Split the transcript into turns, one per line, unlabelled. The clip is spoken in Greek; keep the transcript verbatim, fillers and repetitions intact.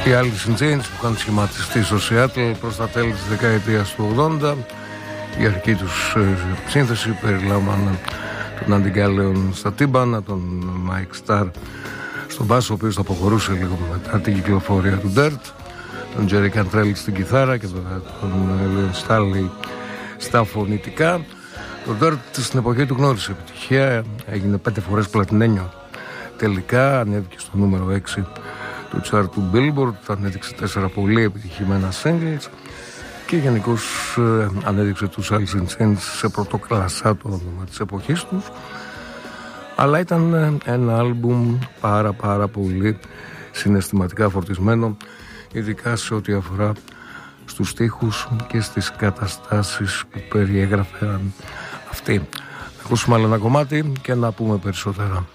Οι Alice in Chains που είχαν σχηματιστεί στο Seattle προς τα τέλη της δεκαετίας του ογδόντα. Η αρχική τους ε, σύνθεση περιλάμβανε τον Andy Galeon στα τύμπανα, τον Mike Starr στον μπάσο, ο οποίος θα αποχωρούσε λίγο μετά την κυκλοφορία του Dirt, τον Jerry Cantrell στην κιθάρα και τον, τον Leon Staley στα φωνητικά. Το Dirt στην εποχή του γνώρισε επιτυχία, έγινε πέντε φορές πλατινένιο τελικά, ανέβηκε στο νούμερο έξι του chart του Billboard, ανέδειξε τέσσερα πολύ επιτυχημένα singles και γενικώς ε, ανέδειξε τους Alice in Chains σε πρωτοκλασσά το όνομα της εποχής τους, αλλά ήταν ε, ένα άλμπουμ πάρα πάρα πολύ συναισθηματικά φορτισμένο, ειδικά σε ό,τι αφορά στους στίχους και στις καταστάσεις που περιέγραφαν αυτοί. Θα ακούσουμε άλλο ένα κομμάτι και να πούμε περισσότερα.